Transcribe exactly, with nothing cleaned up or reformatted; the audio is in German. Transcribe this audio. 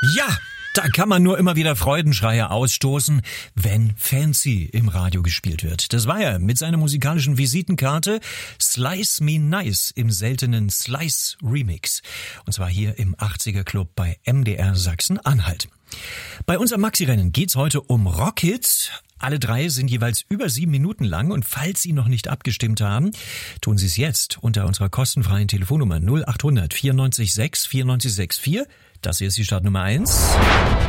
Ja, da kann man nur immer wieder Freudenschreie ausstoßen, wenn Fancy im Radio gespielt wird. Das war er mit seiner musikalischen Visitenkarte Slice Me Nice im seltenen Slice Remix. Und zwar hier im achtziger Club bei M D R Sachsen-Anhalt. Bei unserem Maxi-Rennen geht's heute um Rockhits. Alle drei sind jeweils über sieben Minuten lang und falls Sie noch nicht abgestimmt haben, tun Sie es jetzt unter unserer kostenfreien Telefonnummer null acht hundert vierundneunzig sechs vierundneunzig sechs vier. Das hier ist die Startnummer eins.